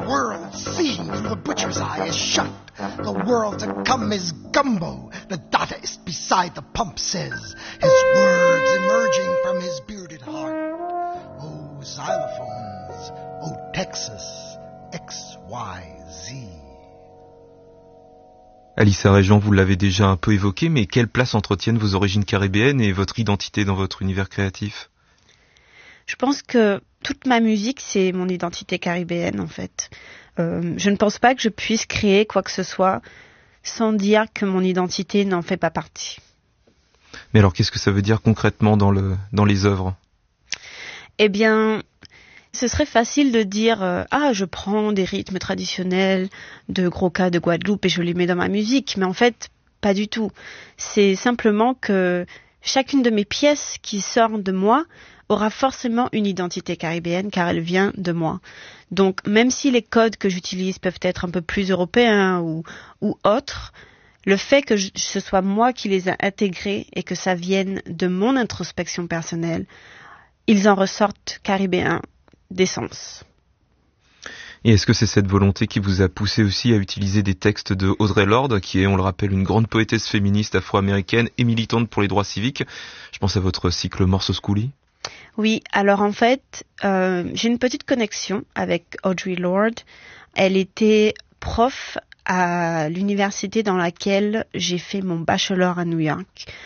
world seen through the butcher's eye is shut. The world to come is gumbo. The Dadaist beside the pump says, his words emerging from his bearded heart. Oh, xylophones, oh, Texas, XYZ. Alyssa Réjean, vous l'avez déjà un peu évoqué, mais quelle place entretiennent vos origines caribéennes et votre identité dans votre univers créatif ? Je pense que toute ma musique, c'est mon identité caribéenne, en fait. Je ne pense pas que je puisse créer quoi que ce soit sans dire que mon identité n'en fait pas partie. Mais alors, qu'est-ce que ça veut dire concrètement dans les œuvres ? Eh bien, ce serait facile de dire je prends des rythmes traditionnels de Gros-Cas de Guadeloupe et je les mets dans ma musique. Mais en fait, pas du tout. C'est simplement que chacune de mes pièces qui sort de moi aura forcément une identité caribéenne car elle vient de moi. Donc, même si les codes que j'utilise peuvent être un peu plus européens ou autres, le fait que ce soit moi qui les ai intégrés et que ça vienne de mon introspection personnelle, ils en ressortent caribéens d'essence. Et est-ce que c'est cette volonté qui vous a poussé aussi à utiliser des textes de Audre Lorde, qui est, on le rappelle, une grande poétesse féministe afro-américaine et militante pour les droits civiques ? Je pense à votre cycle Morceau Schoolie. Oui, alors en fait, j'ai une petite connexion avec Audre Lorde. Elle était prof à l'université dans laquelle j'ai fait mon bachelor à New York.